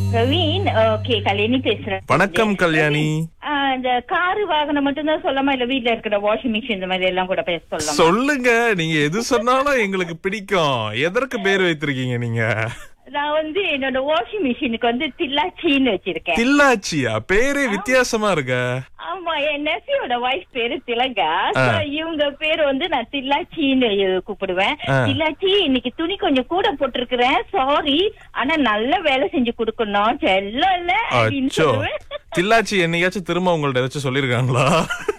Praveen, okay, Kalyani பேசுறேன். வணக்கம் கல்யாணி. இந்த காரு வாகனம் மட்டும்தான் சொல்லாம, இல்ல வீட்ல இருக்கிற வாஷிங் மிஷின் இந்த மாதிரி எல்லாம் கூட பேச சொல்லலாம்? சொல்லுங்க, நீங்க எது சொன்னாலும் எங்களுக்கு பிடிக்கும். எதற்கு பேர் வைத்திருக்கீங்க நீங்க? நான் என்னோட வாஷிங் மிஷினுக்கு தில்லாச்சின்னு வச்சிருக்கேன். தில்லாச்சியா? பேரே வித்தியாசமா இருக்க. ஆமா, என் நெசியோட வைஃப் பேரு திலகா. இவங்க பேரு நான் தில்லாச்சின்னு கூப்பிடுவேன். தில்லாச்சி, இன்னைக்கு துணி கொஞ்சம் கூட போட்டிருக்கிறேன், சாரி, ஆனா நல்ல வேலை செஞ்சு கொடுக்கணும், செல்லம் இல்ல அப்படின்னு சொல்லுவேன். தில்லாச்சி என்னைக்காச்சும் திரும்ப உங்கள்ட்ட ஏதாச்சும் சொல்லிருக்காங்களா?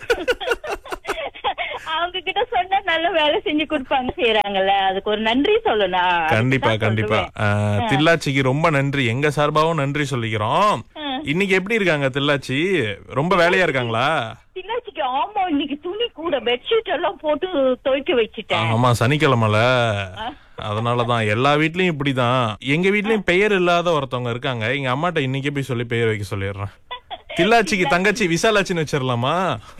அவங்க கிட்ட சொன்னா நல்ல வேலை செஞ்சு கொடுப்பாங்க, செய்யறாங்கல்ல, அதுக்கு ஒரு நன்றி சொல்லணும். கண்டிப்பா கண்டிப்பா. தில்லாச்சிக்கு ரொம்ப நன்றி, எங்க சார்பாவும் நன்றி சொல்லிக்கிறோம். இன்னைக்கு எப்படி இருக்காங்க தில்லாச்சி? ரொம்ப வேலையா இருக்காங்களா? தில்லாச்சிக்கு ஆமா, இன்னைக்கு துணி கூட பெட்ஷீட் எல்லாம் போட்டு துவைக்க வச்சுட்டேன். ஆமா, சனிக்கிழமைல, அதனாலதான் எல்லா வீட்லயும் இப்படிதான். எங்க வீட்லயும் பெயர் இல்லாத ஒருத்தவங்க இருக்காங்க. எங்க அம்மாட்ட இன்னைக்கே போய் சொல்லி பெயர் வைக்க சொல்லிடுறேன். தில்லாச்சிக்கு தங்கச்சி விசாலாச்சின்னு வச்சிடலாமா?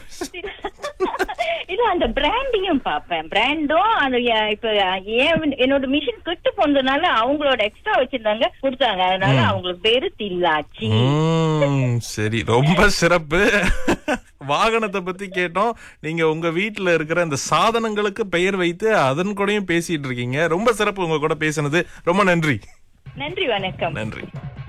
இல்ல, அந்த பிராண்டியும் பாப்பேன். பிராண்டும் இப்ப என்னோட மிஷின் கெட்டு போனதுனால அவங்களோட எக்ஸ்ட்ரா வச்சிருந்தாங்க, கொடுத்தாங்க, அதனால அவங்களுக்கு பேரு தில்லாச்சி. சரி, ரொம்ப சிறப்பு. வாகனத்தை பத்தி கேட்டோம். நீங்க உங்க வீட்டுல இருக்கிற இந்த சாதனங்களுக்கு பெயர் வைத்து அதன் கூடயும் பேசிட்டு இருக்கீங்க. ரொம்ப சிறப்பு உங்க கூட பேசினது. ரொம்ப நன்றி. நன்றி, வணக்கம். நன்றி.